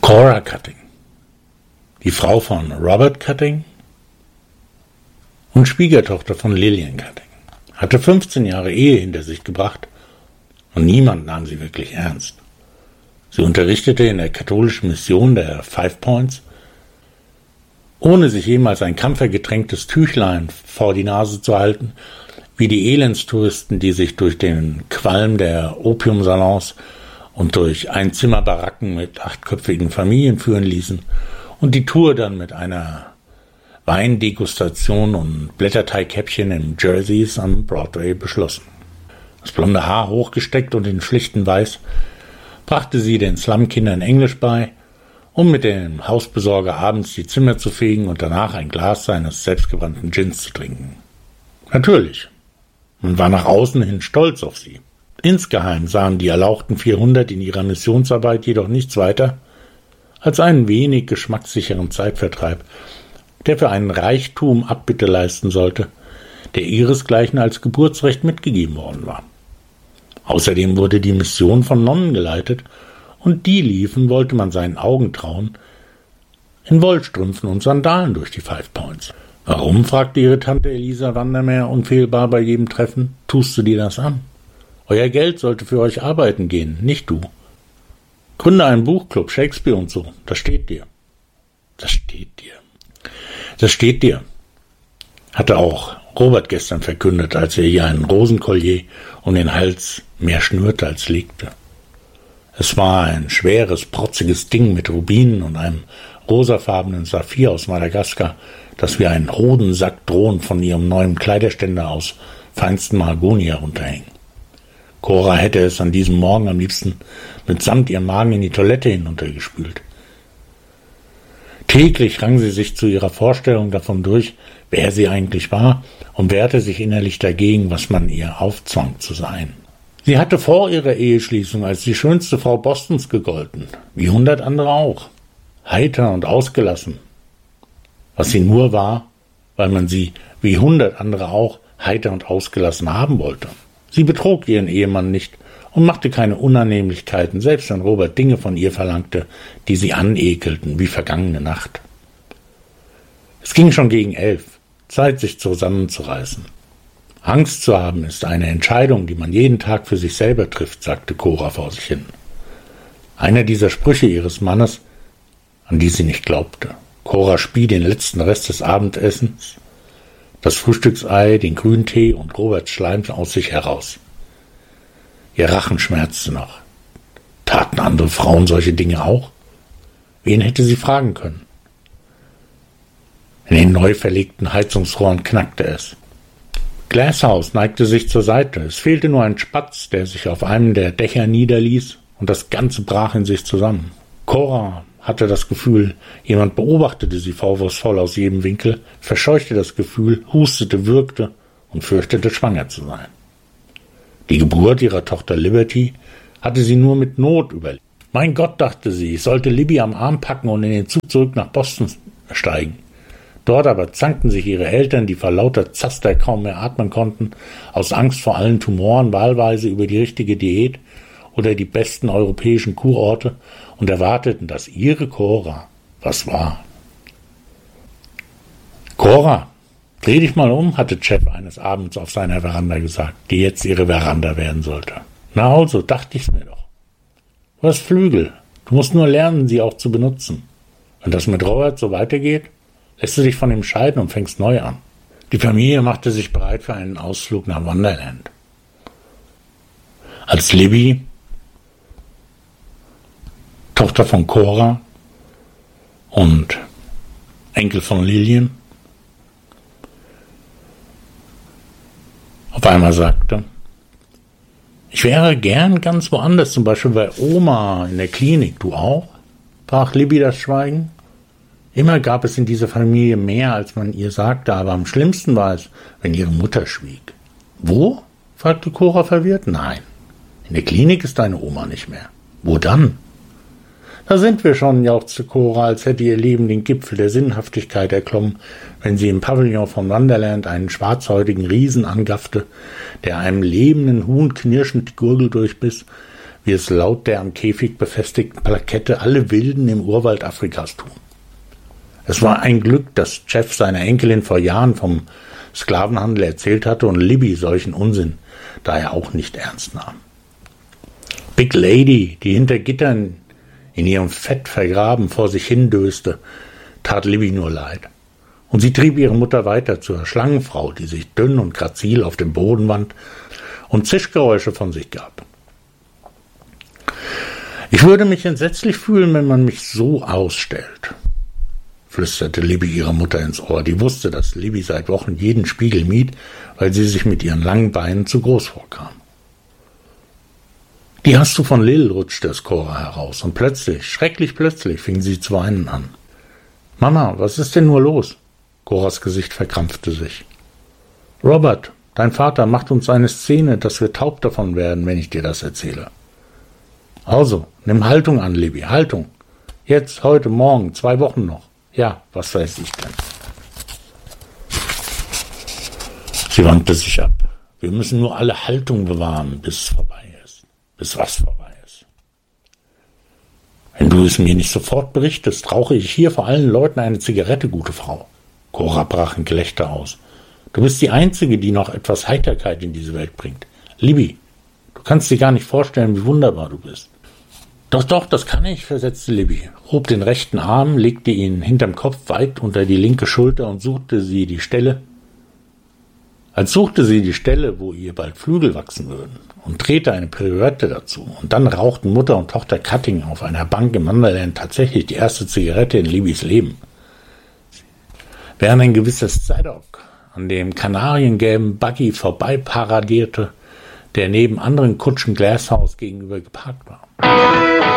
Cora Cutting, die Frau von Robert Cutting und Schwiegertochter von Lillian Cutting, hatte 15 Jahre Ehe hinter sich gebracht und niemand nahm sie wirklich ernst. Sie unterrichtete in der katholischen Mission der Five Points, ohne sich jemals ein kampfergetränktes Tüchlein vor die Nase zu halten, wie die Elendstouristen, die sich durch den Qualm der Opiumsalons und durch Einzimmerbaracken mit 8-köpfigen Familien führen ließen und die Tour dann mit einer Weindegustation und Blätterteighäppchen im Jerseys am Broadway beschlossen. Das blonde Haar hochgesteckt und in schlichtem Weiß brachte sie den Slumkindern Englisch bei, um mit dem Hausbesorger abends die Zimmer zu fegen und danach ein Glas seines selbstgebrannten Gins zu trinken. Natürlich, man war nach außen hin stolz auf sie. Insgeheim sahen die erlauchten 400 in ihrer Missionsarbeit jedoch nichts weiter als einen wenig geschmackssicheren Zeitvertreib, der für einen Reichtum Abbitte leisten sollte, der ihresgleichen als Geburtsrecht mitgegeben worden war. Außerdem wurde die Mission von Nonnen geleitet, und die liefen, wollte man seinen Augen trauen, in Wollstrümpfen und Sandalen durch die Five Points. »Warum?« fragte ihre Tante Elisa Vandermeer unfehlbar bei jedem Treffen. »Tust du dir das an? Euer Geld sollte für euch arbeiten gehen, nicht du. Gründe einen Buchclub, Shakespeare und so. Das steht dir.« Das steht dir, hatte auch Robert gestern verkündet, als er ihr einen Rosenkollier um den Hals mehr schnürte als legte. Es war ein schweres, protziges Ding mit Rubinen und einem rosafarbenen Saphir aus Madagaskar, das wie ein Hodensack drohend von ihrem neuen Kleiderständer aus feinstem Mahagoni herunterhing. Cora hätte es an diesem Morgen am liebsten mitsamt ihrem Magen in die Toilette hinuntergespült. Täglich rang sie sich zu ihrer Vorstellung davon durch, wer sie eigentlich war, und wehrte sich innerlich dagegen, was man ihr aufzwang zu sein. Sie hatte vor ihrer Eheschließung als die schönste Frau Bostons gegolten, wie 100 andere auch, heiter und ausgelassen, was sie nur war, weil man sie, wie 100 andere auch, heiter und ausgelassen haben wollte. Sie betrog ihren Ehemann nicht und machte keine Unannehmlichkeiten, selbst wenn Robert Dinge von ihr verlangte, die sie anekelten, wie vergangene Nacht. Es ging schon gegen 11, Zeit, sich zusammenzureißen. Angst zu haben ist eine Entscheidung, die man jeden Tag für sich selber trifft, sagte Cora vor sich hin. Einer dieser Sprüche ihres Mannes, an die sie nicht glaubte. Cora spie den letzten Rest des Abendessens, das Frühstücksei, den Grüntee und Roberts Schleim aus sich heraus. Ihr Rachen schmerzte noch. Taten andere Frauen solche Dinge auch? Wen hätte sie fragen können? In den neu verlegten Heizungsrohren knackte es. Glasshouse neigte sich zur Seite. Es fehlte nur ein Spatz, der sich auf einem der Dächer niederließ, und das Ganze brach in sich zusammen. Cora hatte das Gefühl, jemand beobachtete sie vorwurfsvoll aus jedem Winkel, verscheuchte das Gefühl, hustete, würgte und fürchtete, schwanger zu sein. Die Geburt ihrer Tochter Liberty hatte sie nur mit Not überlebt. Mein Gott, dachte sie, ich sollte Libby am Arm packen und in den Zug zurück nach Boston steigen. Dort aber zankten sich ihre Eltern, die vor lauter Zaster kaum mehr atmen konnten, aus Angst vor allen Tumoren wahlweise über die richtige Diät oder die besten europäischen Kurorte und erwarteten, dass ihre Cora was war. »Cora, dreh dich mal um«, hatte Jeff eines Abends auf seiner Veranda gesagt, die jetzt ihre Veranda werden sollte. »Na also, dachte ich's mir doch. Du hast Flügel, du musst nur lernen, sie auch zu benutzen. Wenn das mit Robert so weitergeht, lässt du dich von ihm scheiden und fängst neu an.« Die Familie machte sich bereit für einen Ausflug nach Wonderland. Als Libby, Tochter von Cora und Enkel von Lillian, auf einmal sagte, ich wäre gern ganz woanders, zum Beispiel bei Oma in der Klinik. Du auch? Brach Libby das Schweigen. Immer gab es in dieser Familie mehr, als man ihr sagte, aber am schlimmsten war es, wenn ihre Mutter schwieg. »Wo?« fragte Cora verwirrt. »Nein, in der Klinik ist deine Oma nicht mehr.« »Wo dann?« »Da sind wir schon«, jauchzte Cora, als hätte ihr Leben den Gipfel der Sinnhaftigkeit erklommen, wenn sie im Pavillon von Wonderland einen schwarzhäutigen Riesen angaffte, der einem lebenden Huhn knirschend die Gurgel durchbiss, wie es laut der am Käfig befestigten Plakette alle Wilden im Urwald Afrikas tun. Es war ein Glück, dass Jeff seiner Enkelin vor Jahren vom Sklavenhandel erzählt hatte und Libby solchen Unsinn daher auch nicht ernst nahm. Big Lady, die hinter Gittern in ihrem Fett vergraben vor sich hindöste, tat Libby nur leid. Und sie trieb ihre Mutter weiter zur Schlangenfrau, die sich dünn und grazil auf dem Boden wand und Zischgeräusche von sich gab. Ich würde mich entsetzlich fühlen, wenn man mich so ausstellt, flüsterte Libby ihrer Mutter ins Ohr. Die wusste, dass Libby seit Wochen jeden Spiegel mied, weil sie sich mit ihren langen Beinen zu groß vorkam. Die hast du von Lil, rutschte es Cora heraus, und plötzlich, schrecklich plötzlich, fing sie zu weinen an. Mama, was ist denn nur los? Coras Gesicht verkrampfte sich. Robert, dein Vater macht uns eine Szene, dass wir taub davon werden, wenn ich dir das erzähle. Also, nimm Haltung an, Libby, Haltung. Jetzt, heute, morgen, 2 Wochen noch. Ja, was weiß ich denn? Sie wandte sich ab. Wir müssen nur alle Haltung bewahren, bis es vorbei ist. Bis was vorbei ist. Wenn du es mir nicht sofort berichtest, rauche ich hier vor allen Leuten eine Zigarette, gute Frau. Cora brach in Gelächter aus. Du bist die Einzige, die noch etwas Heiterkeit in diese Welt bringt. Libby, du kannst dir gar nicht vorstellen, wie wunderbar du bist. Doch, das kann ich, versetzte Libby, hob den rechten Arm, legte ihn hinterm Kopf weit unter die linke Schulter und suchte sie die Stelle, wo ihr bald Flügel wachsen würden, und drehte eine Pirouette dazu. Und dann rauchten Mutter und Tochter Cutting auf einer Bank im Wonderland tatsächlich die erste Zigarette in Libbys Leben. Während ein gewisses Zadok an dem kanariengelben Buggy vorbei paradierte, der neben anderen Kutschen Glasshouse gegenüber geparkt war.